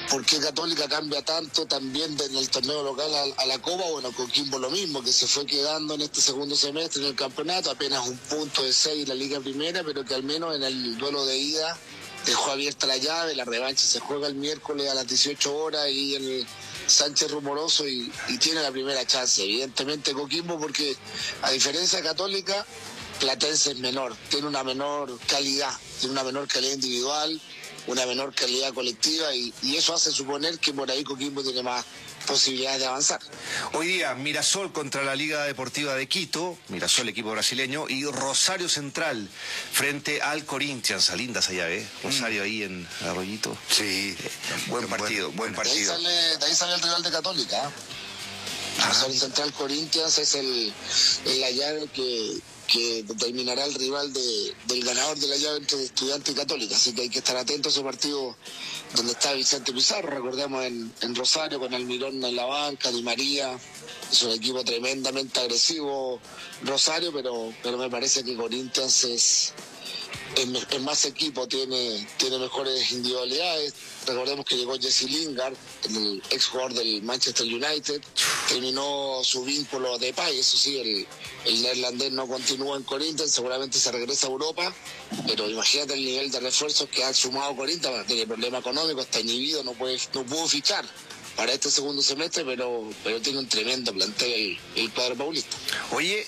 ¿Por qué Católica cambia tanto también en el torneo local a la Copa? Bueno, Coquimbo lo mismo, que se fue quedando en este segundo semestre en el campeonato, apenas un punto de 6 en la Liga Primera, pero que al menos en el duelo de ida dejó abierta la llave. La revancha se juega el miércoles a las 18 horas y en el Sánchez Rumoroso y tiene la primera chance. Evidentemente Coquimbo, porque a diferencia de Católica, Platense es menor, tiene una menor calidad individual, una menor calidad colectiva y eso hace suponer que por ahí Coquimbo tiene más posibilidades de avanzar. Hoy día Mirasol contra la Liga Deportiva de Quito, Mirasol equipo brasileño, y Rosario Central frente al Corinthians. Lindas allá, Rosario ahí en Arroyito. Sí, buen partido. De ahí sale el rival de Católica. Rosario Central Corinthians es la llave que determinará el rival del ganador de la llave entre Estudiantes y Católica, así que hay que estar atentos a ese partido donde está Vicente Pizarro, recordemos en Rosario con Almirón en la banca, Di María. Es un equipo tremendamente agresivo Rosario, pero me parece que Corinthians es más equipo, tiene mejores individualidades. Recordemos que llegó Jesse Lingard, el ex jugador del Manchester United, terminó su vínculo de Depay, eso sí, el neerlandés no continúa en Corinthians, seguramente se regresa a Europa, pero imagínate el nivel de refuerzos que ha sumado Corinthians, tiene problema económico, está inhibido, no pudo fichar para este segundo semestre, pero tiene un tremendo plantel el cuadro paulista. Oye,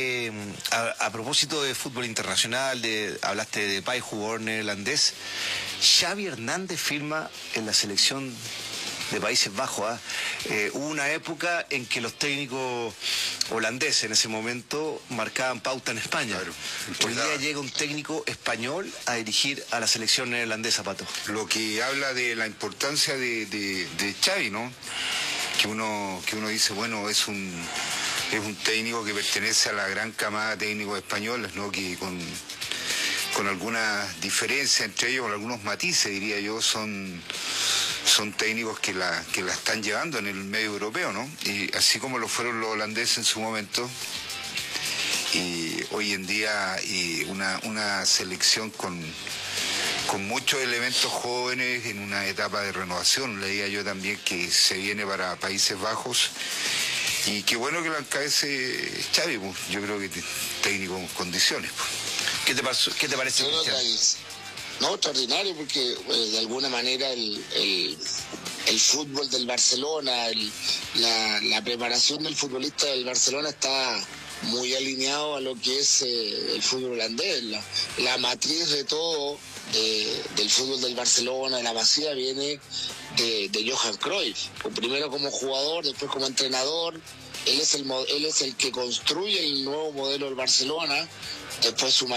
a propósito de fútbol internacional, hablaste de Depay, jugador neerlandés. Xavi Hernández firma en la selección de Países Bajos. Hubo una época en que los técnicos holandeses en ese momento marcaban pauta en España. Claro, hoy día llega un técnico español a dirigir a la selección neerlandesa, Pato. Lo que habla de la importancia de Xavi, ¿no? Que uno dice, bueno, es un técnico que pertenece a la gran camada de técnicos españoles, ¿no? Que con algunas diferencias entre ellos, con algunos matices, diría yo, son técnicos que la están llevando en el medio europeo, ¿no? Y así como lo fueron los holandeses en su momento, y hoy en día una selección con muchos elementos jóvenes en una etapa de renovación. Leía yo también que se viene para Países Bajos y qué bueno que la encabece Xavi, pues. Yo creo que técnico en condiciones, pues. ¿Qué te parece, Cristian? No, extraordinario, porque de alguna manera el fútbol del Barcelona, la preparación del futbolista del Barcelona está muy alineado a lo que es el fútbol holandés. La matriz de todo del fútbol del Barcelona, de la Masía, viene de Johan Cruyff. Primero como jugador, después como entrenador. Él es el que construye el nuevo modelo del Barcelona. Después su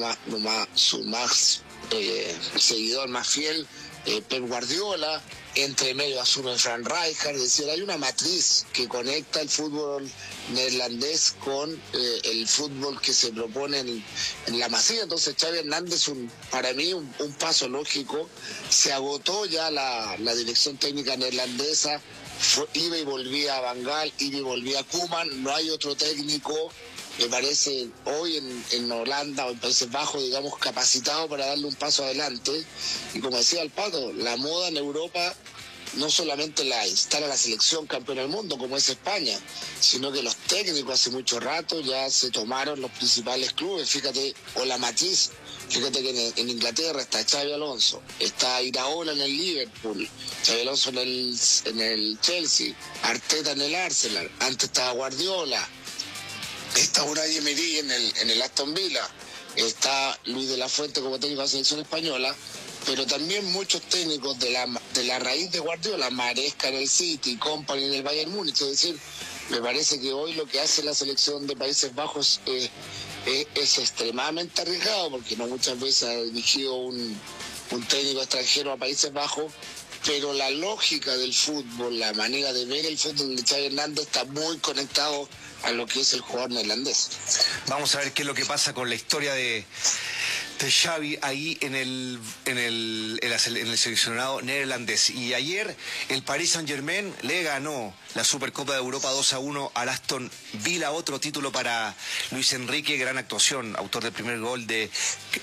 más seguidor más fiel, Pep Guardiola. Entre medio asume Frank Rijkaard. Es decir, hay una matriz que conecta el fútbol neerlandés con el fútbol que se propone en la Masía. Entonces Xavi Hernández, para mí un paso lógico. Se agotó ya la dirección técnica neerlandesa. Iba y volvía a Van Gaal, iba y volvía a Koeman. No hay otro técnico, me parece, hoy en Holanda o en Países Bajos, digamos, capacitado para darle un paso adelante. Y como decía el Pato, la moda en Europa no solamente la instala la selección campeona del mundo, como es España, sino que los técnicos hace mucho rato ya se tomaron los principales clubes. Fíjate, o la matriz. Fíjate que en Inglaterra está Xabi Alonso, está Iraola en el Liverpool, Xabi Alonso en el Chelsea, Arteta en el Arsenal, antes estaba Guardiola, está Unai Emery en el Aston Villa, está Luis de la Fuente como técnico de la selección española, pero también muchos técnicos de la raíz de Guardiola, Maresca en el City, Kompany en el Bayern Múnich. Es decir, me parece que hoy lo que hace la selección de Países Bajos es extremadamente arriesgado, porque no muchas veces ha dirigido un técnico extranjero a Países Bajos, pero la lógica del fútbol, la manera de ver el fútbol de Xavi Hernández está muy conectado a lo que es el jugador neerlandés. Vamos a ver qué es lo que pasa con la historia de Xavi ahí en el seleccionado neerlandés. Y ayer el Paris Saint-Germain le ganó la Supercopa de Europa 2-1 al Aston Villa. Otro título para Luis Enrique, gran actuación, autor del primer gol de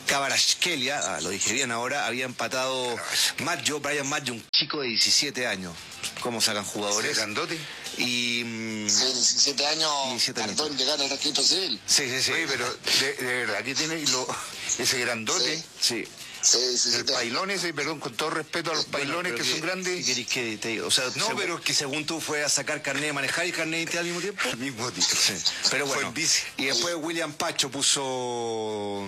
Kvaratskhelia, lo dije bien ahora, había empatado Brian Maggio, un chico de 17 años. ¿Cómo sacan jugadores? ¿Grandote? Y... Sí, 17 años, 17 años. Perdón, llegar al registro civil. Sí. Oye, pero de verdad que tiene ese grandote. Sí. El pailón ese, perdón, con todo respeto a los pailones que son grandes. ¿Qué querés que te diga? O sea, no, pero es que según tú fue a sacar carnet de manejar y carnet de identidad al mismo tiempo. Al mismo tiempo. Sí. Pero bueno. Fue en bici. Y después William Pacho puso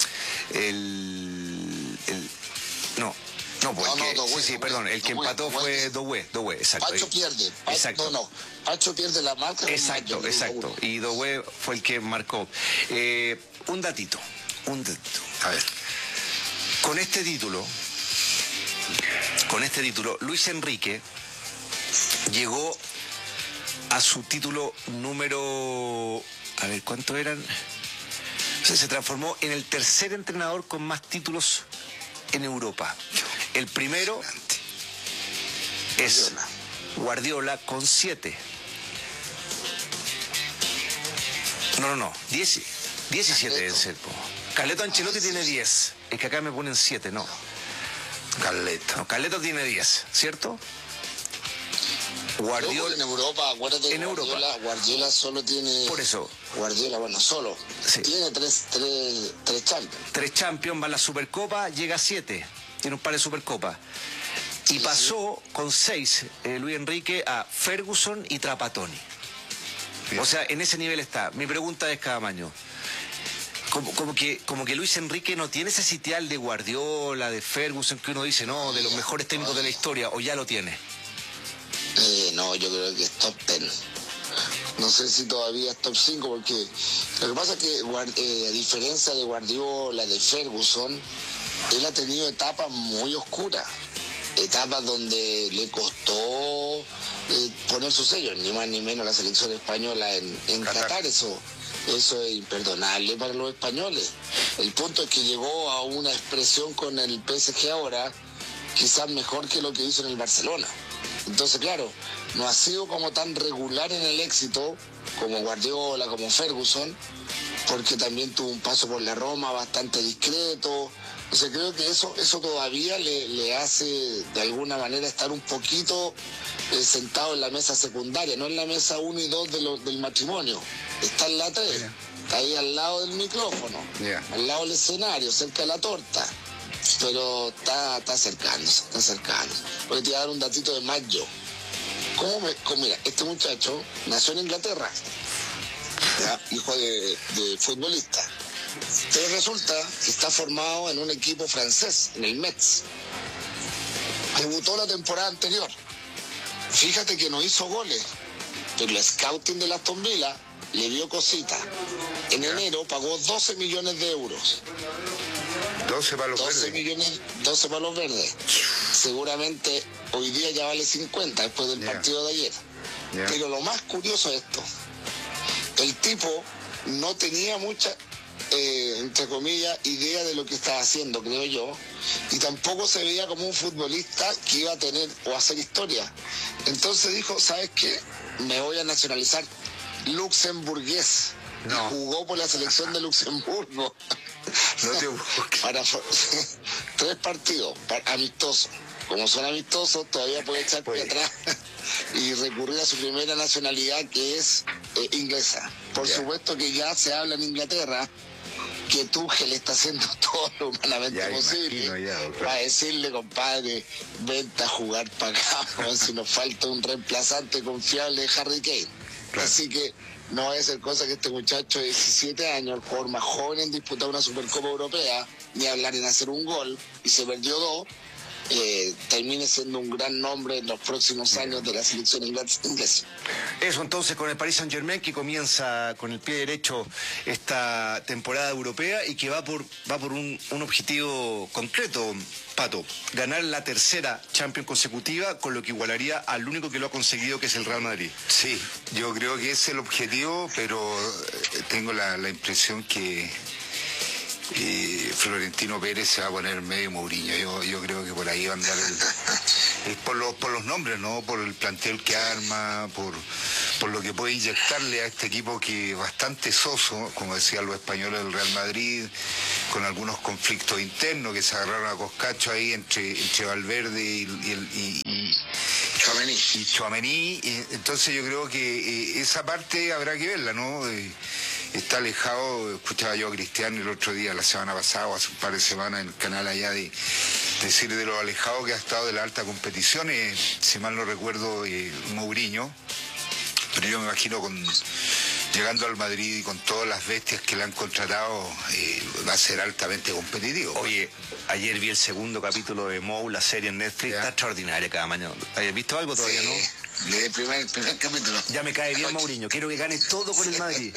perdón, el que empató fue Doué, exacto. Pacho pierde. Pacho pierde la marca. Exacto. Y Doué fue el que marcó. Un datito. A ver. Con este título, Luis Enrique llegó a su título número... A ver, ¿cuántos eran? O sea, se transformó en el tercer entrenador con más títulos en Europa. El primero es Guardiola con 7. No, 17 debe ser. Carleto Ancelotti tiene 10. Es que acá me ponen 7, no. Carleto tiene 10, ¿cierto? Guardiola en Europa, acuérdate. En Europa. Guardiola solo tiene... Por eso. Guardiola, solo. Sí. Tiene tres Champions. 3 Champions, va a la Supercopa, llega a 7. Tiene un par de Supercopas. Y pasó con 6 Luis Enrique a Ferguson y Trapattoni. Sí. O sea, en ese nivel está. Mi pregunta es, Caamaño, como que Luis Enrique no tiene ese sitial de Guardiola, de Ferguson, que uno dice, no, de los mejores técnicos de la historia, o ya lo tiene. No, yo creo que es top 10. No sé si todavía es top 5, porque lo que pasa es que a diferencia de Guardiola, de Ferguson, él ha tenido etapas muy oscuras. Etapas donde le costó poner su sello, ni más ni menos la selección española en Qatar. Eso es imperdonable para los españoles. El punto es que llegó a una expresión con el PSG ahora, quizás mejor que lo que hizo en el Barcelona. Entonces, claro, no ha sido como tan regular en el éxito como Guardiola, como Ferguson, porque también tuvo un paso por la Roma bastante discreto. O sea, creo que eso todavía le hace de alguna manera estar un poquito sentado en la mesa secundaria, no en la mesa 1 y 2 del matrimonio. Está en la 3, está ahí al lado del micrófono, al lado del escenario, cerca de la torta. Pero está acercándose. Voy a dar un datito de Maggio. Mira, este muchacho nació en Inglaterra, hijo de futbolista. Pero resulta que está formado en un equipo francés, en el Metz. Debutó la temporada anterior. Fíjate que no hizo goles, pero el scouting de la Aston Villa le dio cosita. En enero pagó 12 millones de euros. 12 palos verdes. 12 palos verdes. Seguramente hoy día ya vale 50 después del partido de ayer. Pero lo más curioso es esto. El tipo no tenía mucha, entre comillas, idea de lo que estaba haciendo, creo yo. Y tampoco se veía como un futbolista que iba a tener o hacer historia. Entonces dijo, ¿sabes qué? Me voy a nacionalizar luxemburgués. Y jugó por la selección de Luxemburgo. No te busques. Para 3 partidos amistosos. Como son amistosos, todavía puede echar pie atrás y recurrir a su primera nacionalidad, que es inglesa. Por supuesto que ya se habla en Inglaterra que Tuchel está haciendo todo lo humanamente posible para decirle, compadre, vente a jugar para acá, si nos falta un reemplazante confiable de Harry Kane. Claro. Así que no va a ser cosa que este muchacho de 17 años, el jugador más joven en disputar una Supercopa Europea, ni hablar en hacer un gol, y se perdió 2, termine siendo un gran nombre en los próximos años de la selección inglesa. Eso entonces con el Paris Saint-Germain, que comienza con el pie derecho esta temporada europea y que va por un objetivo concreto, Pato: ganar la tercera Champions consecutiva, con lo que igualaría al único que lo ha conseguido, que es el Real Madrid. Sí, yo creo que es el objetivo, pero tengo la impresión que Florentino Pérez se va a poner medio Mourinho. Yo creo que por ahí va a andar por los nombres, ¿no? Por el plantel que arma, por lo que puede inyectarle a este equipo que es bastante soso, como decían los españoles del Real Madrid, con algunos conflictos internos que se agarraron a coscacho ahí entre Valverde y Tchouaméni. Entonces yo creo que esa parte habrá que verla, ¿no? Está alejado. Escuchaba yo a Cristiano el otro día, la semana pasada o hace un par de semanas en el canal allá, de decir de lo alejado que ha estado de la alta competición, si mal no recuerdo, Mourinho, pero yo me imagino llegando al Madrid y con todas las bestias que le han contratado, va a ser altamente competitivo. Oye, ayer vi el segundo capítulo de Mou, la serie en Netflix, está extraordinaria cada mañana. ¿Has visto algo todavía, sí, no? El primer capítulo. Ya me cae bien Mourinho, quiero que gane todo con el Madrid.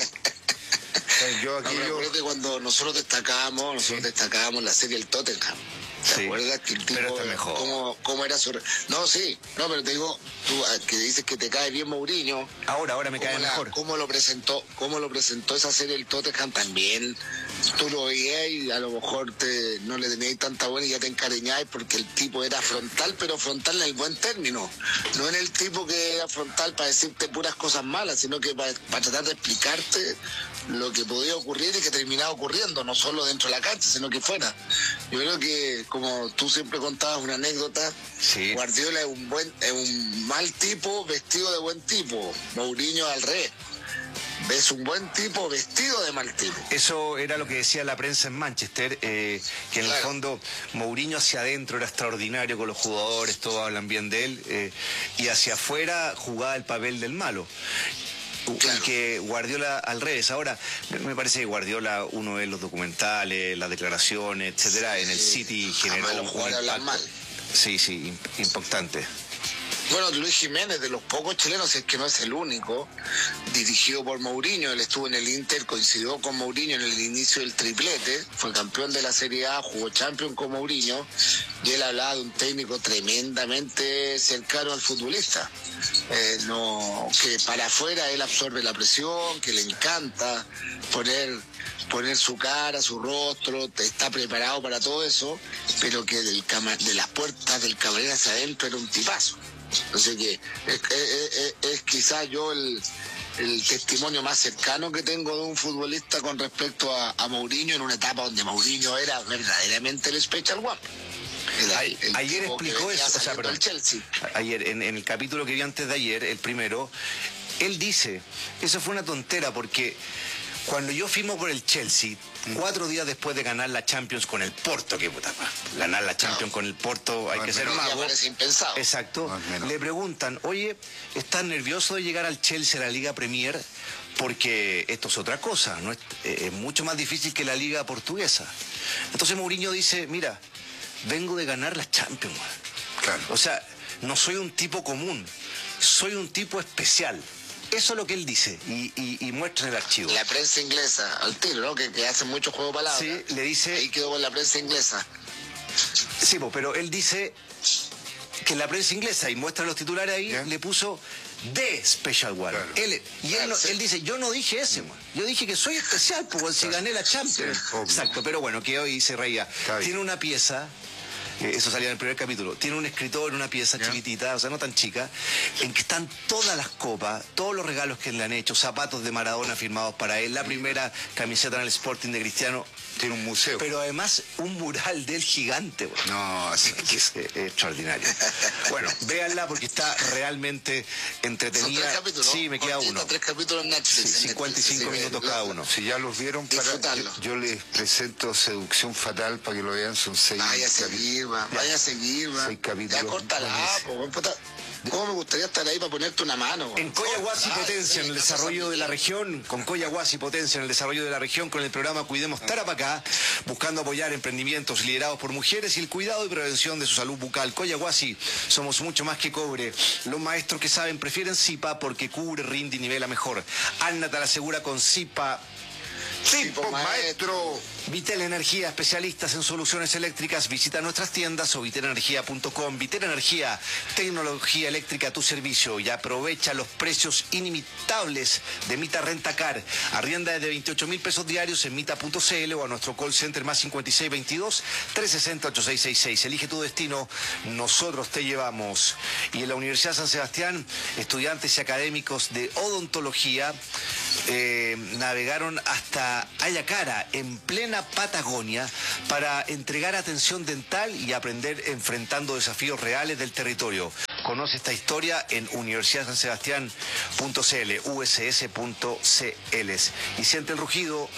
Recuerdo que cuando nosotros destacábamos la serie El Tottenham. ¿Te acuerdas que el tipo, pero está mejor. ¿Cómo era su... No, sí, no, pero te digo, tú que dices que te cae bien Mourinho. Ahora me cae mejor. ¿Cómo lo presentó esa serie El Tottenham también? Tú lo veías y a lo mejor no le tenías tanta buena y ya te encariñabas porque el tipo era frontal, pero frontal en el buen término. No en el tipo que era frontal para decirte puras cosas malas, sino que para tratar de explicarte lo que podía ocurrir y que terminaba ocurriendo, no solo dentro de la cancha, sino que fuera. Yo creo que, como tú siempre contabas una anécdota, sí. Guardiola es un mal tipo vestido de buen tipo. Mourinho al revés. Es un buen tipo vestido de mal tipo. Eso era lo que decía la prensa en Manchester, que en el fondo Mourinho hacia adentro era extraordinario con los jugadores, todos hablan bien de él, y hacia afuera jugaba el papel del malo. Claro. Y que Guardiola al revés. Ahora, me parece que Guardiola, uno ve los documentales, las declaraciones, etcétera, en el City generó un impacto. Mal. Sí, impactante. Bueno, Luis Jiménez, de los pocos chilenos, si es que no es el único, dirigido por Mourinho. Él estuvo en el Inter, coincidió con Mourinho en el inicio del triplete, fue campeón de la Serie A, jugó Champions con Mourinho, y él hablaba de un técnico tremendamente cercano al futbolista. Que para afuera él absorbe la presión, que le encanta poner su cara, su rostro, está preparado para todo eso, pero que de las puertas del camarín hacia adentro era un tipazo. Entonces que es quizás yo el testimonio más cercano que tengo de un futbolista con respecto a Mourinho, en una etapa donde Mourinho era verdaderamente el Special One. Ayer explicó eso, o sea, perdón, ayer en el capítulo que vi antes de ayer, el primero, él dice, eso fue una tontera porque cuando yo firmo por el Chelsea, 4 días después de ganar la Champions con el Porto, que puta, ganar la Champions con el Porto hay que ser mago. Impensado. Exacto. Le preguntan, oye, ¿estás nervioso de llegar al Chelsea a la Liga Premier? Porque esto es otra cosa, ¿no? Es mucho más difícil que la Liga Portuguesa. Entonces Mourinho dice, mira, vengo de ganar la Champions. Claro. O sea, no soy un tipo común, soy un tipo especial. Eso es lo que él dice y muestra en el archivo. La prensa inglesa, al tiro, ¿no? Que hace mucho juego de palabras. Sí, le dice... Ahí quedó con la prensa inglesa. Sí, pero él dice que la prensa inglesa, y muestra los titulares ahí, le puso The Special One. Claro. Él dice, yo no dije ese, yo dije que soy especial, porque si gané la Champions. Sí, exacto, pero bueno, que hoy se reía. Tiene una pieza... Eso salía en el primer capítulo. Tiene un escritor, una pieza chiquitita, o sea, no tan chica, en que están todas las copas, todos los regalos que le han hecho, zapatos de Maradona firmados para él, la primera camiseta en el Sporting de Cristiano. Tiene un museo. Pero además un mural del gigante. Bueno. No, así que es extraordinario. Bueno, véanla porque está realmente entretenida. Son 3 capítulos. Sí, me queda uno. 3 capítulos en Netflix. Sí, 55 minutos cada uno. Si ya los vieron, yo les presento Seducción Fatal para que lo vean, son 6 capítulos. Vaya a seguir, 6 capítulos. Ya córtala, ¿cómo me gustaría estar ahí para ponerte una mano? En Coyahuasi Potencia en el desarrollo de la región, con Coyahuasi Potencia en el desarrollo de la región, con el programa Cuidemos Tarapacá, buscando apoyar emprendimientos liderados por mujeres y el cuidado y prevención de su salud bucal. Coyahuasi, somos mucho más que cobre. Los maestros que saben prefieren Zipa porque cubre, rinde y nivela mejor. Anna te la asegura con Zipa. Tipo maestro. Vitel Energía, especialistas en soluciones eléctricas. Visita nuestras tiendas o vitelenergia.com. Vitel Energía, tecnología eléctrica a tu servicio. Y aprovecha los precios inimitables de Mita Rentacar. Arrienda desde 28.000 pesos diarios en mita.cl o a nuestro call center más 5622-360-8666. Elige tu destino, nosotros te llevamos. Y en la Universidad San Sebastián, estudiantes y académicos de odontología navegaron hasta Ayacara, en plena Patagonia, para entregar atención dental y aprender enfrentando desafíos reales del territorio. Conoce esta historia en universidadsansebastián.cl, uss.cl. Y siente el rugido.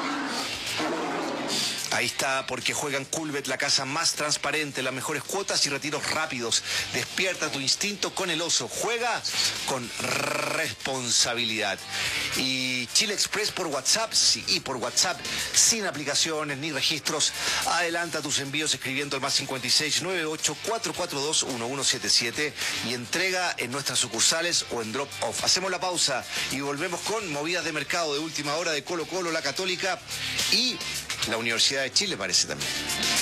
Ahí está, porque juega en Culbet, la casa más transparente, las mejores cuotas y retiros rápidos. Despierta tu instinto con el oso. Juega con responsabilidad. Y Chile Express por WhatsApp, sí, por WhatsApp, sin aplicaciones ni registros. Adelanta tus envíos escribiendo al +56 98 442 1177 y entrega en nuestras sucursales o en drop off. Hacemos la pausa y volvemos con movidas de mercado de última hora de Colo Colo, la Católica y la Universidad de Chile, parece también.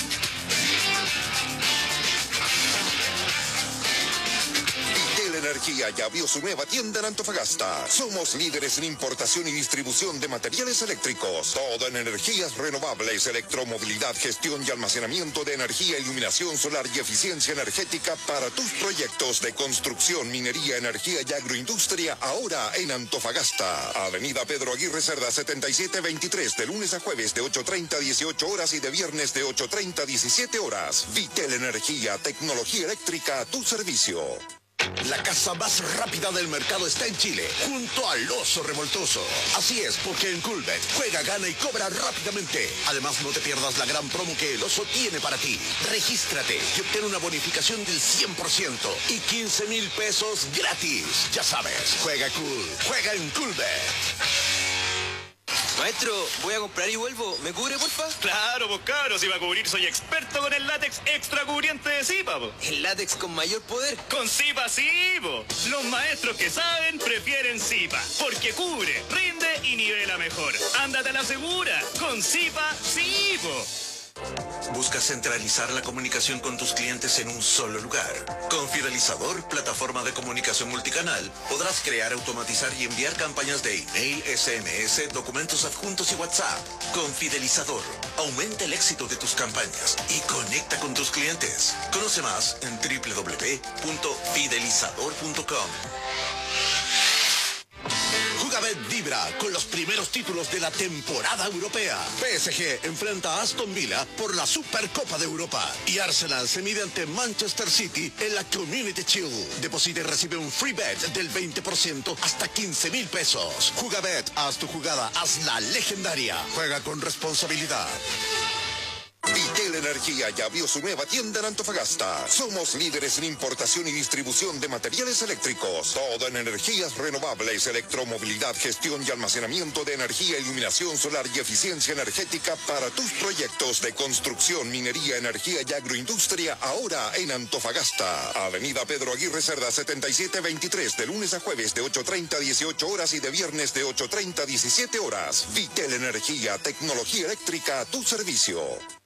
Energía ya abrió su nueva tienda en Antofagasta. Somos líderes en importación y distribución de materiales eléctricos. Todo en energías renovables, electromovilidad, gestión y almacenamiento de energía, iluminación solar y eficiencia energética para tus proyectos de construcción, minería, energía y agroindustria, ahora en Antofagasta. Avenida Pedro Aguirre Cerda 7723, de lunes a jueves de 8:30 a 18 horas y de viernes de 8:30 a 17 horas. Vitel Energía, tecnología eléctrica a tu servicio. La casa más rápida del mercado está en Chile, junto al Oso Revoltoso. Así es, porque en Culbet juega, gana y cobra rápidamente. Además, no te pierdas la gran promo que el Oso tiene para ti. Regístrate y obtén una bonificación del 100% y 15,000 pesos gratis. Ya sabes, juega cool, juega en Culbet. Maestro, voy a comprar y vuelvo. ¿Me cubre, porfa? Claro, pues cabros, si va a cubrir soy experto con el látex extra cubriente de Zipa, po. ¿El látex con mayor poder? Con Zipa sí, po. Los maestros que saben prefieren Zipa, porque cubre, rinde y nivela mejor. Ándate a la segura, con Zipa sí, po. Busca centralizar la comunicación con tus clientes en un solo lugar. Con Fidelizador, plataforma de comunicación multicanal, podrás crear, automatizar y enviar campañas de email, SMS, documentos adjuntos y WhatsApp. Con Fidelizador, aumenta el éxito de tus campañas y conecta con tus clientes. Conoce más en www.fidelizador.com. Jugabet vibra con los primeros títulos de la temporada europea. PSG enfrenta a Aston Villa por la Supercopa de Europa. Y Arsenal se mide ante Manchester City en la Community Shield. Deposita y recibe un free bet del 20% hasta 15,000 pesos. Jugabet, haz tu jugada, hazla legendaria. Juega con responsabilidad. Vitel Energía ya abrió su nueva tienda en Antofagasta. Somos líderes en importación y distribución de materiales eléctricos. Todo en energías renovables, electromovilidad, gestión y almacenamiento de energía, iluminación solar y eficiencia energética para tus proyectos de construcción, minería, energía y agroindustria, ahora en Antofagasta. Avenida Pedro Aguirre Cerda 7723, de lunes a jueves de 8:30 a 18 horas y de viernes de 8:30 a 17 horas. Vitel Energía, tecnología eléctrica a tu servicio.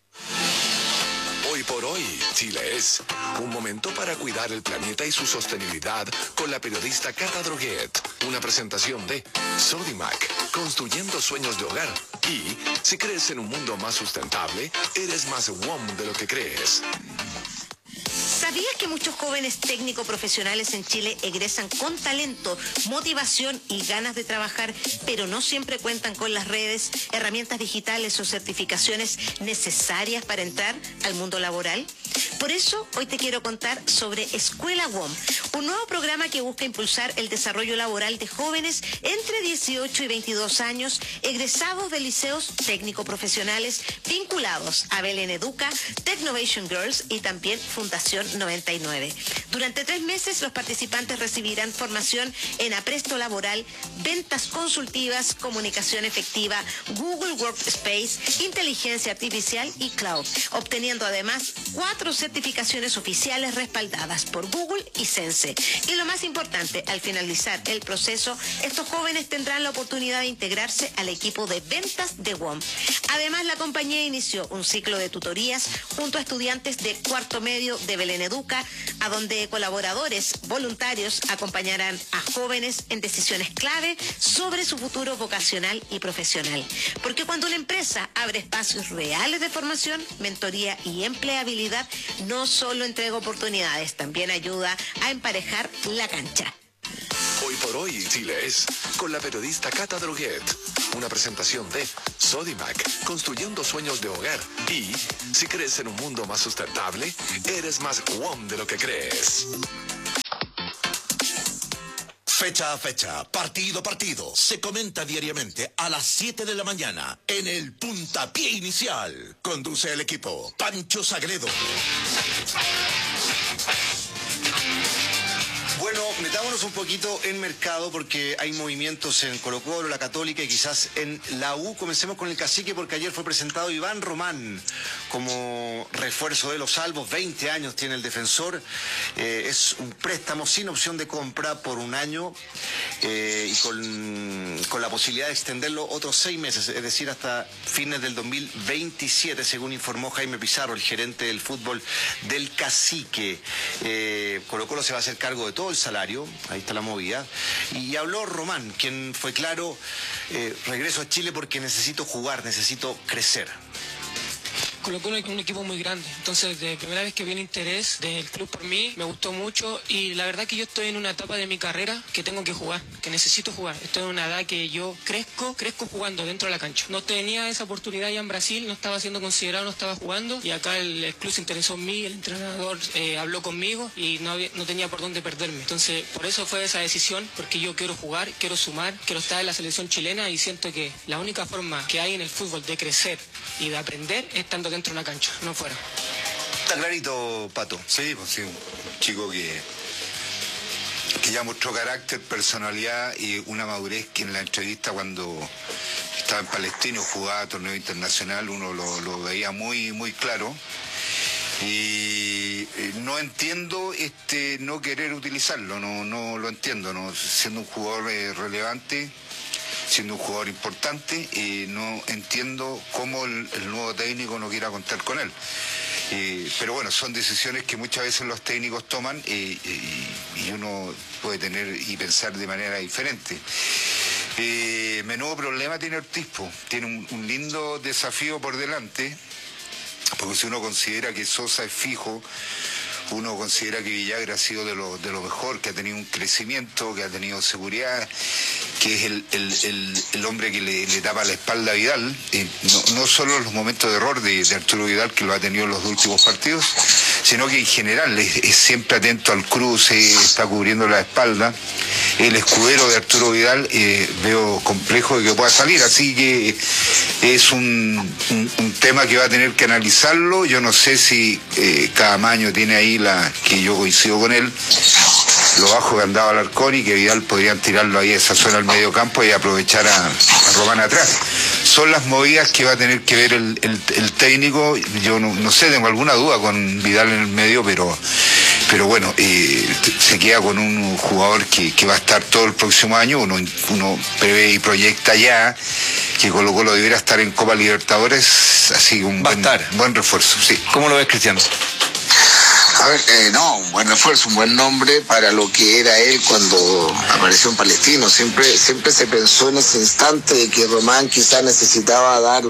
Hoy por hoy, Chile es un momento para cuidar el planeta y su sostenibilidad con la periodista Cata Droguet. Una presentación de Sodimac, construyendo sueños de hogar. Y si crees en un mundo más sustentable, eres más WOM de lo que crees. ¿Sabías que muchos jóvenes técnicos profesionales en Chile egresan con talento, motivación y ganas de trabajar, pero no siempre cuentan con las redes, herramientas digitales o certificaciones necesarias para entrar al mundo laboral? Por eso, hoy te quiero contar sobre Escuela WOM, un nuevo programa que busca impulsar el desarrollo laboral de jóvenes entre 18 y 22 años, egresados de liceos técnico-profesionales vinculados a Belén Educa, Technovation Girls y también Fundación 99. Durante 3 meses, los participantes recibirán formación en apresto laboral, ventas consultivas, comunicación efectiva, Google Workspace, inteligencia artificial y cloud, obteniendo además 4 certificaciones oficiales respaldadas por Google y Sense. Y lo más importante, al finalizar el proceso, estos jóvenes tendrán la oportunidad de integrarse al equipo de ventas de WOM. Además, la compañía inició un ciclo de tutorías junto a estudiantes de cuarto medio de Belén Educa, a donde colaboradores voluntarios acompañarán a jóvenes en decisiones clave sobre su futuro vocacional y profesional. Porque cuando una empresa abre espacios reales de formación, mentoría y empleabilidad, no solo entrega oportunidades, también ayuda a emparejar la cancha. Hoy por hoy, Chile es con la periodista Cata Droguet. una presentación de Sodimac, construyendo sueños de hogar. Y si crees en un mundo más sustentable, eres más WOM de lo que crees. Fecha a fecha, partido a partido, se comenta diariamente a las 7 de la mañana en el Puntapié Inicial. Conduce el equipo Pancho Sagredo. Bueno, metámonos un poquito en mercado porque hay movimientos en Colo-Colo, la Católica y quizás en la U. Comencemos con el Cacique porque ayer fue presentado Iván Román como refuerzo de los Salvos. 20 años tiene el defensor. Es un préstamo sin opción de compra por un año y con la posibilidad de extenderlo otros 6 meses, es decir, hasta fines del 2027, según informó Jaime Pizarro, el gerente del fútbol del Cacique. Colo-Colo se va a hacer cargo de todo el salario, ahí está la movida, y habló Román, quien fue claro: regreso a Chile porque necesito jugar, necesito crecer. Colo-Colo es un equipo muy grande, entonces de primera vez que vi el interés del club por mí, me gustó mucho y la verdad que yo estoy en una etapa de mi carrera que tengo que jugar, que necesito jugar. Estoy en una edad que yo crezco jugando dentro de la cancha. No tenía esa oportunidad ya en Brasil, no estaba siendo considerado, no estaba jugando y acá el club se interesó en mí, el entrenador habló conmigo y no tenía por dónde perderme. Entonces por eso fue esa decisión, porque yo quiero jugar, quiero sumar, quiero estar en la selección chilena y siento que la única forma que hay en el fútbol de crecer y de aprender es estando dentro de una cancha, no fuera. Está clarito, Pato. Sí, pues sí, un chico que ya mostró carácter, personalidad y una madurez que en la entrevista cuando estaba en Palestino, jugaba torneo internacional, uno lo veía muy, muy claro. Y no entiendo no querer utilizarlo, no lo entiendo, ¿no? Siendo un jugador relevante, siendo un jugador importante, no entiendo cómo el nuevo técnico no quiera contar con él. Pero bueno, son decisiones que muchas veces los técnicos toman y uno puede tener y pensar de manera diferente. Menudo problema tiene Ortiz, tiene un lindo desafío por delante, porque si uno considera que Sosa es fijo, uno considera que Villagra ha sido de lo mejor, que ha tenido un crecimiento, que ha tenido seguridad, que es el hombre que le tapa la espalda a Vidal, no solo en los momentos de error de Arturo Vidal, que lo ha tenido en los últimos partidos, sino que en general es siempre atento al cruce, está cubriendo la espalda. El escudero de Arturo Vidal veo complejo de que pueda salir, así que es un tema que va a tener que analizarlo. Yo no sé si Caamaño tiene ahí que yo coincido con él, lo bajo que andaba Alarcón y que Vidal podrían tirarlo ahí a esa zona del medio campo y aprovechar a Román atrás. Son las movidas que va a tener que ver el técnico. Yo no sé, tengo alguna duda con Vidal en el medio, pero bueno, se queda con un jugador que va a estar todo el próximo año. Uno prevé y proyecta ya que Colo-Colo debiera estar en Copa Libertadores, así que un buen refuerzo, sí. ¿Cómo lo ves, Cristiano? A ver, un buen refuerzo, un buen nombre para lo que era él cuando apareció en Palestino. Siempre se pensó en ese instante de que Román quizás necesitaba dar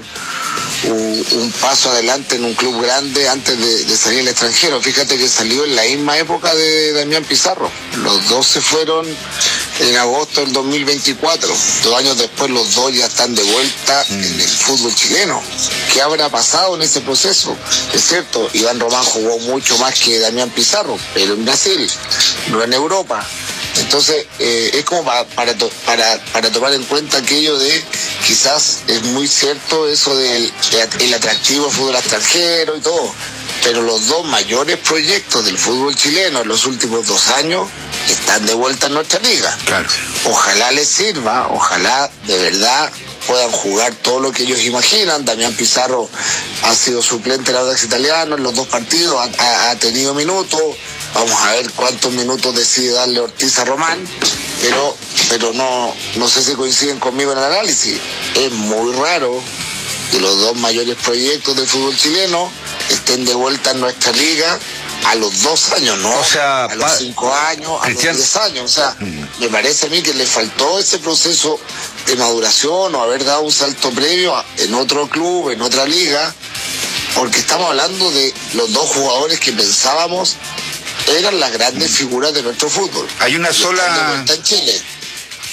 un paso adelante en un club grande antes de salir al extranjero. Fíjate que salió en la misma época de Damián Pizarro. Los dos se fueron en agosto del 2024. 2 años después los dos ya están de vuelta en el fútbol chileno. ¿Qué habrá pasado en ese proceso? Es cierto, Iván Román jugó mucho más que Damián Pizarro, pero en Brasil, no en Europa. Entonces es como para tomar en cuenta aquello de, quizás es muy cierto eso del atractivo del fútbol extranjero y todo, pero los dos mayores proyectos del fútbol chileno en los últimos 2 años están de vuelta en nuestra liga. Claro. Ojalá les sirva, ojalá de verdad puedan jugar todo lo que ellos imaginan. Damián Pizarro ha sido suplente en el Audax Italiano en los 2 partidos, ha tenido minutos. Vamos a ver cuántos minutos decide darle Ortiz a Román, pero no sé si coinciden conmigo en el análisis. Es muy raro que los 2 mayores proyectos del fútbol chileno estén de vuelta en nuestra liga a los 2 años, ¿no? O sea, a los 5 años, a los 10 años. O sea, me parece a mí que le faltó ese proceso de maduración o haber dado un salto previo en otro club, en otra liga, porque estamos hablando de los 2 jugadores que pensábamos eran las grandes figuras de nuestro fútbol. Hay una sola... en Chile.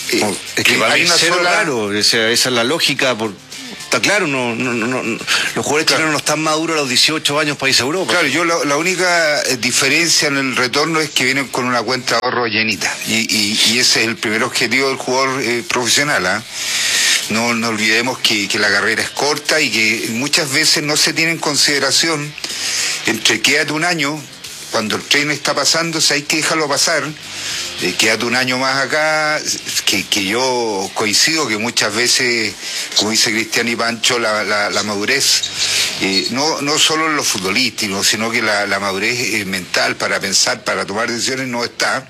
Es que para mí es cero raro, o sea, esa es la lógica. Está claro, los jugadores chilenos no están maduros a los 18 años país Europa. Claro, yo la única diferencia en el retorno es que vienen con una cuenta de ahorro llenita. Y ese es el primer objetivo del jugador profesional, ¿ah? No olvidemos que la carrera es corta y que muchas veces no se tiene en consideración entre quédate un año, cuando el tren está pasando, hay que dejarlo pasar, quédate un año más acá, que yo coincido que muchas veces, como dice Cristian y Pancho, la madurez, no solo en lo futbolístico, sino que la madurez mental para pensar, para tomar decisiones no está.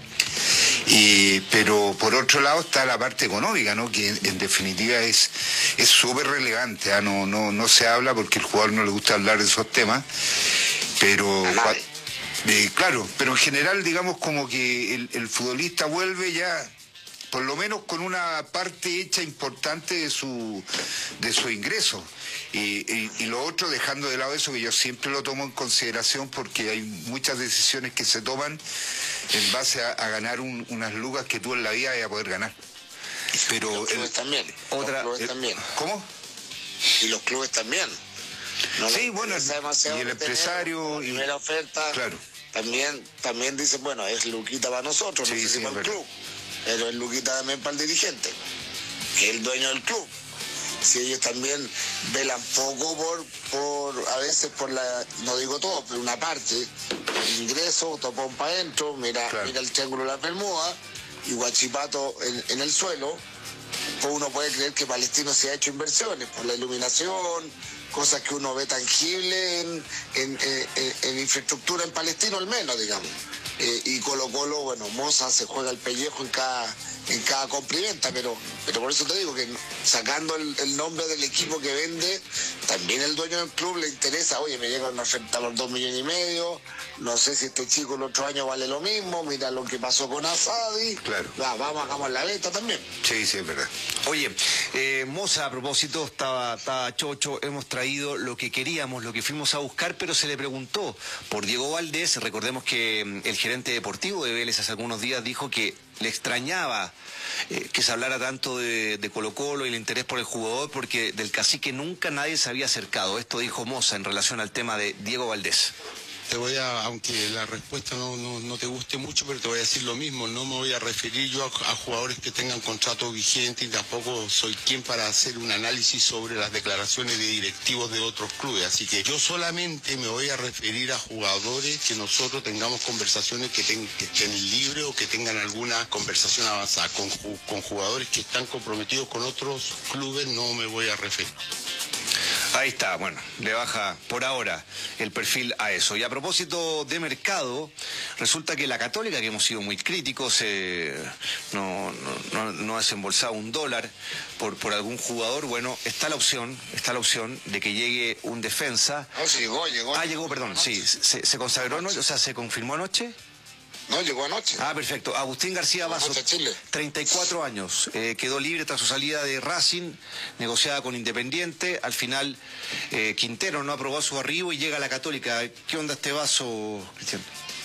Pero por otro lado está la parte económica, ¿no? Que en definitiva es súper relevante, ¿eh? No se habla porque al jugador no le gusta hablar de esos temas, pero claro, pero en general digamos como que el futbolista vuelve ya por lo menos con una parte hecha importante de su ingreso. Y lo otro, dejando de lado eso, que yo siempre lo tomo en consideración porque hay muchas decisiones que se toman en base a ganar unas lucas que tú en la vida vas a poder ganar. Pero los clubes también. Los clubes también. ¿Cómo? Y los clubes también. Sí, bueno, y el empresario... La primera oferta, claro. También dicen, bueno, es luquita para nosotros, no sé si para el club, pero es luquita también para el dirigente, que es el dueño del club. Si ellos también velan poco a veces por no digo todo, pero una parte, el ingreso, topón para adentro, mira el triángulo de la Bermuda y Huachipato en el suelo, pues uno puede creer que Palestino se ha hecho inversiones por la iluminación, cosas que uno ve tangible en infraestructura en Palestino al menos, digamos. Y Colo-Colo, bueno, Moza se juega el pellejo en cada compra-y-venta, pero por eso te digo que sacando el nombre del equipo que vende, también el dueño del club le interesa, oye, me llega una oferta por 2,5 millones, no sé si este chico el otro año vale lo mismo, mira lo que pasó con Asadi, claro. Vamos, hagamos la venta también. Sí, es verdad. Oye, Moza, a propósito, estaba chocho, hemos traído lo que queríamos, lo que fuimos a buscar, pero se le preguntó por Diego Valdés. Recordemos que el gerente deportivo de Vélez hace algunos días dijo que le extrañaba que se hablara tanto de Colo-Colo y el interés por el jugador, porque del Cacique nunca nadie se había acercado. Esto dijo Moza en relación al tema de Diego Valdés. Aunque la respuesta no te guste mucho, pero te voy a decir lo mismo, no me voy a referir yo a jugadores que tengan contrato vigente y tampoco soy quien para hacer un análisis sobre las declaraciones de directivos de otros clubes, así que yo solamente me voy a referir a jugadores que nosotros tengamos conversaciones que estén libres o que tengan alguna conversación avanzada. Con jugadores que están comprometidos con otros clubes no me voy a referir. Ahí está, bueno, le baja por ahora el perfil a eso. Y a propósito de mercado, resulta que la Católica, que hemos sido muy críticos, no ha desembolsado $1 por algún jugador. Bueno, está la opción de que llegue un defensa. No, sí, llegó. Llegó, perdón, sí. ¿Se consagró anoche? O sea, ¿se confirmó anoche? No, llegó anoche. Perfecto. Agustín García Vaso, 34 años, quedó libre tras su salida de Racing, negociada con Independiente. Al final, Quintero no aprobó su arribo y llega a la Católica. ¿Qué onda este Vaso, Cristian?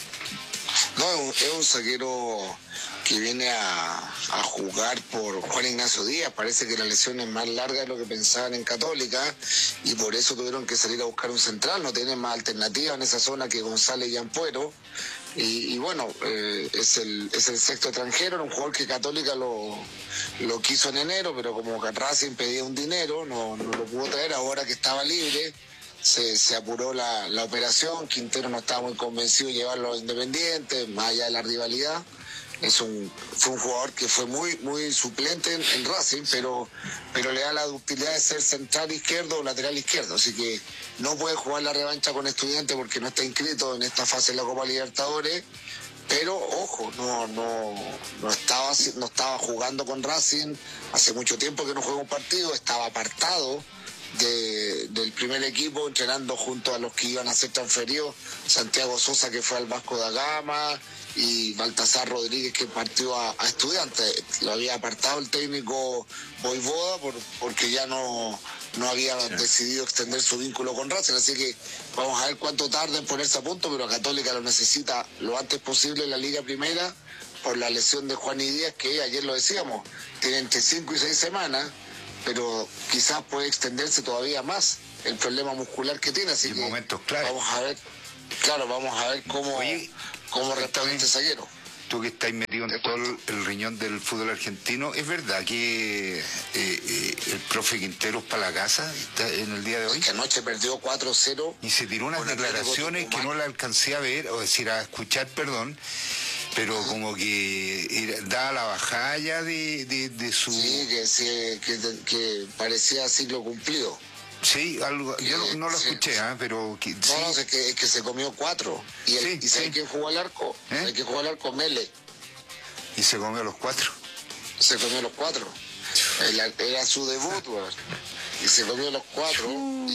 No, es un zaguero que viene a jugar por Juan Ignacio Díaz. Parece que la lesión es más larga de lo que pensaban en Católica y por eso tuvieron que salir a buscar un central. No tienen más alternativa en esa zona que González y Ampuero. Y bueno, es el sexto extranjero, era un jugador que Católica lo quiso en enero, pero como Racing pedía un dinero, no lo pudo traer. Ahora que estaba libre, se apuró la operación. Quintero no estaba muy convencido de llevarlo a Independiente, más allá de la rivalidad. Fue un jugador que fue muy suplente en Racing, pero le da la utilidad de ser central izquierdo o lateral izquierdo, así que no puede jugar la revancha con Estudiantes porque no está inscrito en esta fase de la Copa Libertadores, pero ojo, no estaba jugando con Racing, hace mucho tiempo que no juega un partido, estaba apartado del primer equipo, entrenando junto a los que iban a ser transferidos, Santiago Sosa, que fue al Vasco da Gama, y Baltasar Rodríguez, que partió a Estudiantes. Lo había apartado el técnico Voivoda porque ya no había decidido extender su vínculo con Racing, así que vamos a ver cuánto tarda en ponerse a punto, pero Católica lo necesita lo antes posible en la Liga Primera por la lesión de Juan y Díaz, que ayer lo decíamos, tiene entre 5 y 6 semanas, pero quizás puede extenderse todavía más el problema muscular que tiene, así en que momentos clave. vamos a ver cómo responde este zaguero. Tú que estás metido en todo el riñón del fútbol argentino, ¿es verdad que el profe Quinteros para la casa en el día de hoy? Es que anoche perdió 4-0. Y se tiró unas declaraciones que no las alcancé a ver, o decir, a escuchar, perdón, pero como que da la bajada ya de su... Sí, que parecía ciclo cumplido. Sí, algo, yo no lo escuché, pero... No, es que se comió 4. ¿Y sabe quién jugó al arco? ¿Sabe quién jugó al arco? Mele. ¿Y se comió los 4? Se comió los 4. Era su debut, y se comió los 4.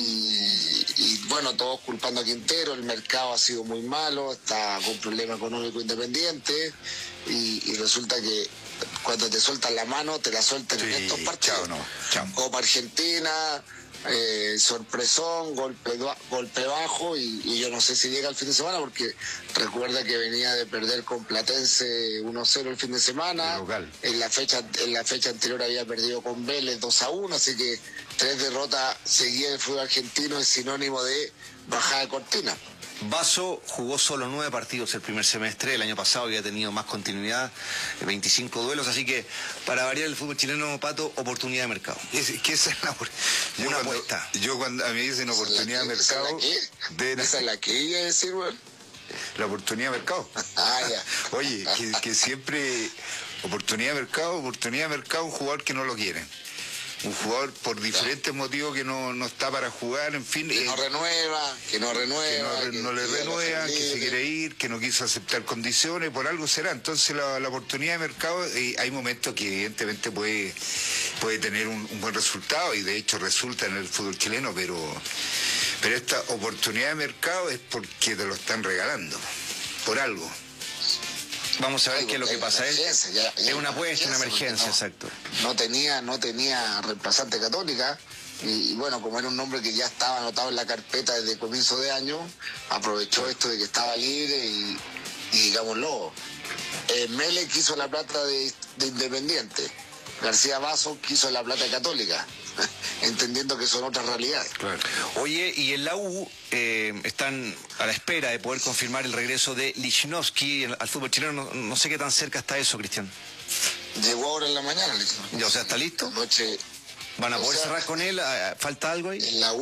Y bueno, todos culpando a Quintero. El mercado ha sido muy malo, está con problema económico Independiente. Y resulta que cuando te sueltan la mano, te la sueltan en estos partidos. Chao. Copa Argentina... sorpresón, golpe bajo y yo no sé si llega el fin de semana porque recuerda que venía de perder con Platense 1-0 el fin de semana. En la fecha anterior había perdido con Vélez 2-1, así que 3 derrotas seguidas del fútbol argentino es sinónimo de bajada de cortina. Basso jugó solo 9 partidos el primer semestre, el año pasado había tenido más continuidad, 25 duelos, así que para variar el fútbol chileno, Pato, oportunidad de mercado. ¿Qué es una apuesta? Yo cuando a mí me dicen oportunidad de mercado... ¿Esa es la que iba a decir, güey? La oportunidad de mercado. Ya. Oye, que siempre... Oportunidad de mercado, un jugador que no lo quieren. Un jugador por diferentes motivos que no está para jugar, en fin. Que no renueva. Que no le renueva, que se quiere ir, que no quiso aceptar condiciones, por algo será. Entonces la oportunidad de mercado, hay momentos que evidentemente puede tener un buen resultado, y de hecho resulta en el fútbol chileno, pero esta oportunidad de mercado es porque te lo están regalando, por algo. Vamos a ver qué es lo que pasa. Es una apuesta, una emergencia, exacto. No tenía reemplazante Católica y bueno, como era un nombre que ya estaba anotado en la carpeta desde comienzo de año, aprovechó esto de que estaba libre y digámoslo, Mele quiso la plata de Independiente, García Basso quiso la plata de Católica, entendiendo que son otras realidades. Claro. Oye, y en la U están a la espera de poder confirmar el regreso de Lichnowsky al fútbol chileno. No sé qué tan cerca está eso, Cristian. Llegó ahora en la mañana, Lichnowsky. Ya, o sea, ¿está listo? Anoche, ¿Van a poder cerrar con él? ¿Falta algo ahí? En la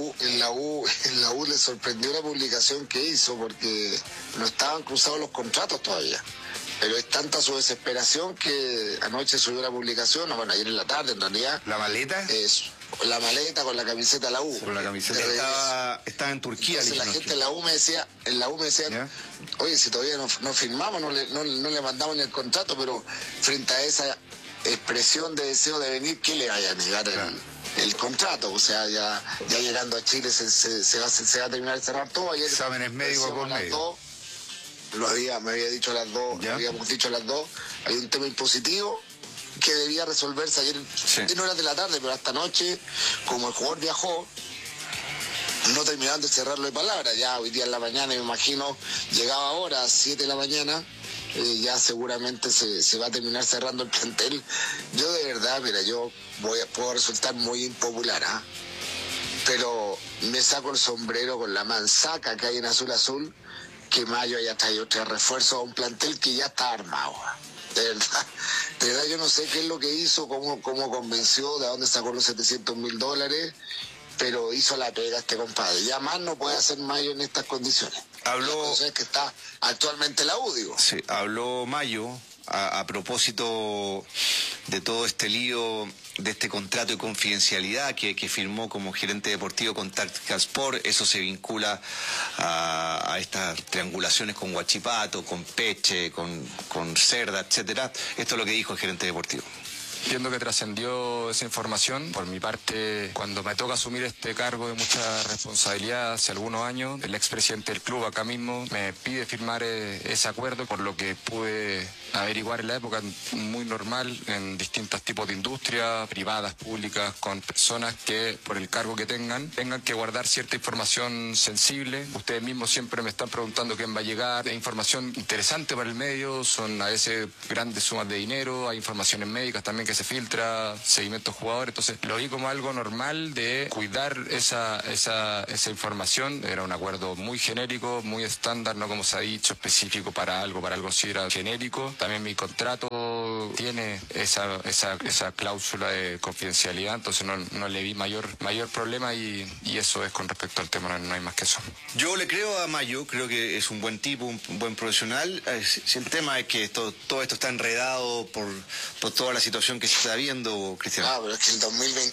U le sorprendió la publicación que hizo porque no estaban cruzados los contratos todavía. Pero es tanta su desesperación que anoche subió la publicación, bueno, ayer en la tarde en realidad. ¿La maleta? La maleta con la camiseta de la U. Con la camiseta estaba en Turquía. Entonces la gente en la U me decía, oye, si todavía no firmamos, no le mandamos ni el contrato, pero frente a esa expresión de deseo de venir, ¿qué le vaya a negar el contrato? O sea, ya llegando a Chile se va a terminar de cerrar todo. Ayer exámenes médicos por medio. Me había dicho a las 2, habíamos dicho a las 2, hay un tema impositivo que debía resolverse ayer en horas de la tarde, pero hasta anoche, como el jugador viajó, no terminaron de cerrarlo de palabra. Ya hoy día en la mañana, me imagino, llegaba ahora a 7 de la mañana, ya seguramente se va a terminar cerrando el plantel. Yo de verdad, mira, puedo resultar muy impopular, pero me saco el sombrero con la manzaca que hay en Azul, que Mayo haya traído 3 refuerzos a un plantel que ya está armado. De verdad yo no sé qué es lo que hizo, cómo convenció, de dónde sacó los $700.000, pero hizo la pega este compadre. Ya más no puede hacer Mayo en estas condiciones. Habló... Es que está actualmente la U, digo. Sí, habló Mayo a propósito de todo este lío, de este contrato de confidencialidad que firmó como gerente deportivo con Táctica Sport. Eso se vincula a estas triangulaciones con Huachipato, con Peche, con Cerda, etcétera. Esto es lo que dijo el gerente deportivo. Entiendo que trascendió esa información. Por mi parte, cuando me toca asumir este cargo de mucha responsabilidad hace algunos años, el expresidente del club acá mismo me pide firmar ese acuerdo, por lo que pude averiguar en la época, muy normal, en distintos tipos de industrias, privadas, públicas, con personas que, por el cargo que tengan que guardar cierta información sensible. Ustedes mismos siempre me están preguntando quién va a llegar. Hay información interesante para el medio, son a veces grandes sumas de dinero, hay informaciones médicas también que se filtra, seguimientos jugadores, entonces lo vi como algo normal de cuidar esa información. Era un acuerdo muy genérico, muy estándar, no como se ha dicho, específico para algo sí era genérico. También mi contrato tiene esa cláusula de confidencialidad, entonces no le vi mayor problema y eso es con respecto al tema, no hay más que eso. Yo le creo a Mayo, creo que es un buen tipo, un buen profesional. Si el tema es que todo esto está enredado por toda la situación que se está viendo, Cristian. Pero es que el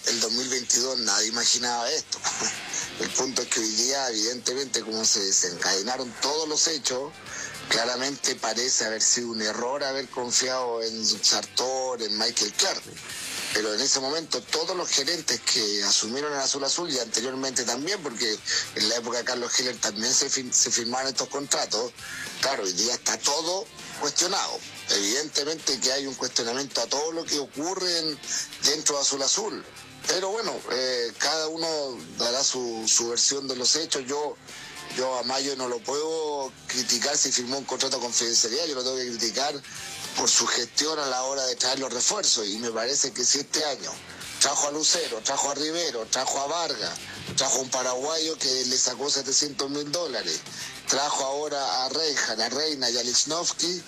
2022 nadie imaginaba esto. El punto es que hoy día, evidentemente, como se desencadenaron todos los hechos, claramente parece haber sido un error haber confiado en Sartor, en Michael Clark. Pero en ese momento todos los gerentes que asumieron el Azul y anteriormente también, porque en la época de Carlos Heller también se firmaron estos contratos, claro, hoy día está todo cuestionado. Evidentemente que hay un cuestionamiento a todo lo que ocurre dentro de Azul. Pero bueno, cada uno dará su versión de los hechos. Yo a Mayo no lo puedo criticar si firmó un contrato de confidencialidad, yo lo tengo que criticar por su gestión a la hora de traer los refuerzos, y me parece que si este año trajo a Lucero, trajo a Rivero, trajo a Vargas, trajo a un paraguayo que le sacó $700.000, trajo ahora a Reijan, a Reina y a Lichnowsky,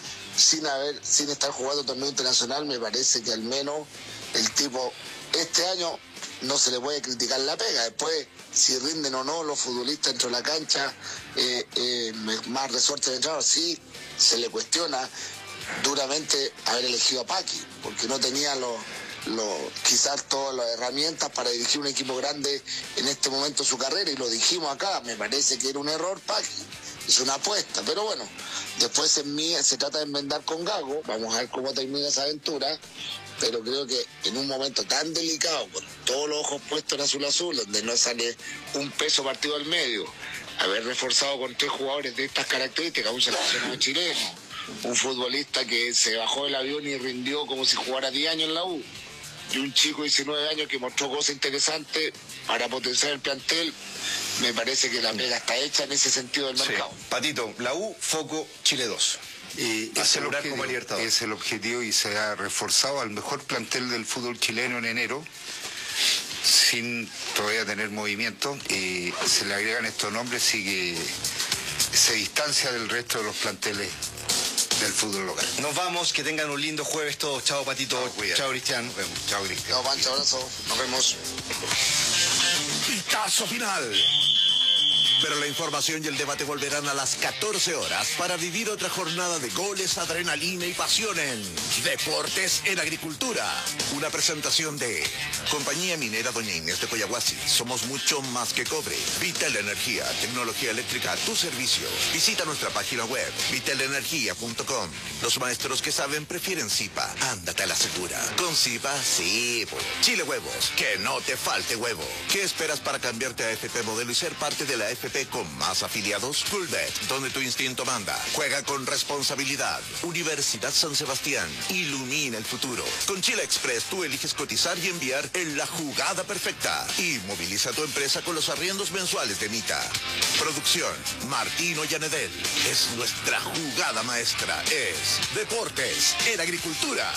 sin estar jugando torneo internacional, me parece que al menos el tipo este año no se le puede criticar la pega. Después, si rinden o no los futbolistas dentro de la cancha, más resorte de entrada, sí se le cuestiona duramente haber elegido a Paqui, porque no tenía quizás todas las herramientas para dirigir un equipo grande en este momento de su carrera, y lo dijimos acá, me parece que era un error Paqui, es una apuesta, pero bueno, después se trata de enmendar con Gago, vamos a ver cómo termina esa aventura, pero creo que en un momento tan delicado, con todos los ojos puestos en Azul, donde no sale un peso partido al medio, haber reforzado con 3 jugadores de estas características, un seleccionado chileno, un futbolista que se bajó del avión y rindió como si jugara 10 años en la U, y un chico de 19 años que mostró cosas interesantes para potenciar el plantel, me parece que la pega está hecha en ese sentido del mercado. Patito, la U, foco, Chile 2. Y asegurar como Libertadores. Es el objetivo, y se ha reforzado al mejor plantel del fútbol chileno en enero, sin todavía tener movimiento, y se le agregan estos nombres y que se distancia del resto de los planteles del fútbol local. Nos vamos, que tengan un lindo jueves todos. Chao, Patito. Chao, Cristian. Nos vemos. Chao, Cristian. Chao, Pancho, abrazo. Nos vemos. Pitazo final. Pero la información y el debate volverán a las 14 horas para vivir otra jornada de goles, adrenalina y pasión en Deportes en Agricultura. Una presentación de Compañía Minera Doña Inés de Coyahuasi. Somos mucho más que cobre. Vital Energía, tecnología eléctrica a tu servicio. Visita nuestra página web, vitalenergia.com. Los maestros que saben prefieren Zipa. Ándate a la segura. Con Zipa, sí. Chile Huevos, que no te falte huevo. ¿Qué esperas para cambiarte a FP Modelo y ser parte de la FP con más afiliados? Fullbet, donde tu instinto manda. Juega con responsabilidad. Universidad San Sebastián, ilumina el futuro. Con Chile Express tú eliges cotizar y enviar en la jugada perfecta. Y moviliza tu empresa con los arriendos mensuales de Mita. Producción, Martino Llanedel. Es nuestra jugada maestra. Es Deportes en Agricultura.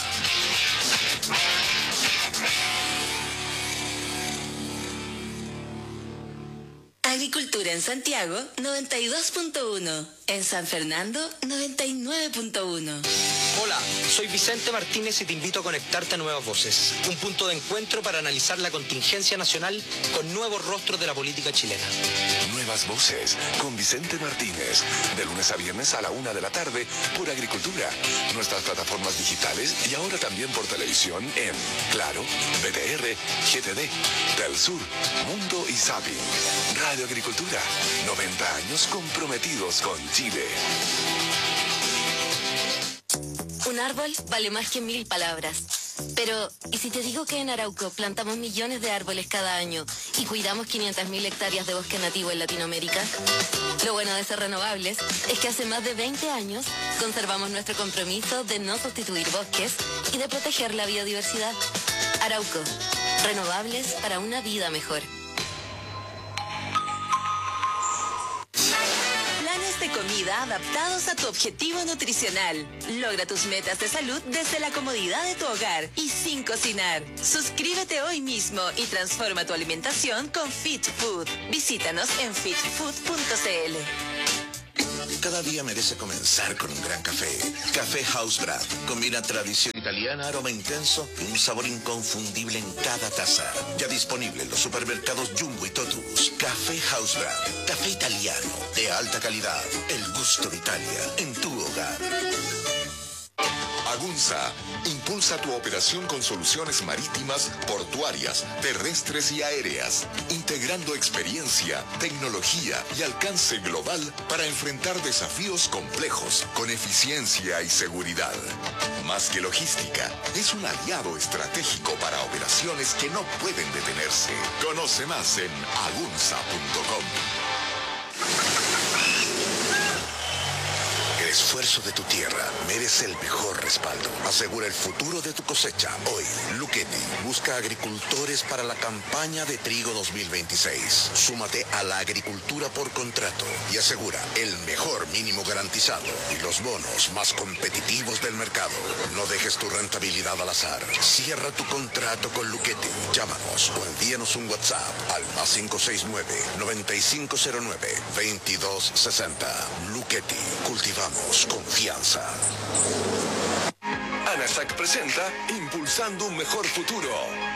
Agricultura en Santiago, 92.1. En San Fernando, 99.1. Hola, soy Vicente Martínez y te invito a conectarte a Nuevas Voces, un punto de encuentro para analizar la contingencia nacional con nuevos rostros de la política chilena. Nuevas Voces, con Vicente Martínez, de lunes a viernes a la 1 de la tarde, por Agricultura, nuestras plataformas digitales y ahora también por televisión en Claro, BTR, GTD, Telsur, Mundo y Zapping. Radio Agricultura, 90 años comprometidos con Chile. Un árbol vale más que 1000 palabras. Pero, ¿y si te digo que en Arauco plantamos millones de árboles cada año y cuidamos 500.000 hectáreas de bosque nativo en Latinoamérica? Lo bueno de ser renovables es que hace más de 20 años conservamos nuestro compromiso de no sustituir bosques y de proteger la biodiversidad. Arauco, renovables para una vida mejor. Planes de comida adaptados a tu objetivo nutricional. Logra tus metas de salud desde la comodidad de tu hogar y sin cocinar. Suscríbete hoy mismo y transforma tu alimentación con Fit Food. Visítanos en fitfood.cl. Cada día merece comenzar con un gran café. Café House Brand. Combina tradición italiana, aroma intenso y un sabor inconfundible en cada taza. Ya disponible en los supermercados Jumbo y Totus. Café House Brand. Café italiano de alta calidad. El gusto de Italia en tu hogar. Agunza impulsa tu operación con soluciones marítimas, portuarias, terrestres y aéreas, integrando experiencia, tecnología y alcance global para enfrentar desafíos complejos con eficiencia y seguridad. Más que logística, es un aliado estratégico para operaciones que no pueden detenerse. Conoce más en agunza.com. El esfuerzo de tu tierra merece el mejor respaldo. Asegura el futuro de tu cosecha. Hoy, Luchetti busca agricultores para la campaña de trigo 2026. Súmate a la agricultura por contrato y asegura el mejor mínimo garantizado y los bonos más competitivos del mercado. No dejes tu rentabilidad al azar. Cierra tu contrato con Luchetti. Llámanos o envíanos un WhatsApp al +569-9509-2260. Luchetti. Cultivamos confianza. ANASAC presenta Impulsando un Mejor Futuro.